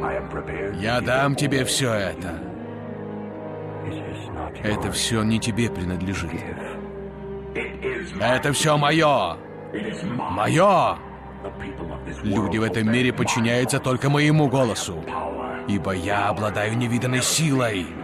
Я дам тебе все это. Это все не тебе принадлежит. Это все мое. Мое! Люди в этом мире подчиняются только моему голосу, ибо я обладаю невиданной силой.